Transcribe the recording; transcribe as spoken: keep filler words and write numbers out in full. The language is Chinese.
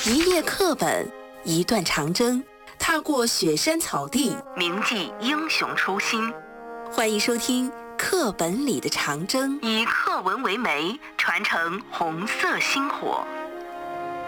一页课本，一段长征，踏过雪山草地， 铭记英雄初心。 欢迎收听《课本里的长征》， 以课文为媒，传承红色星火。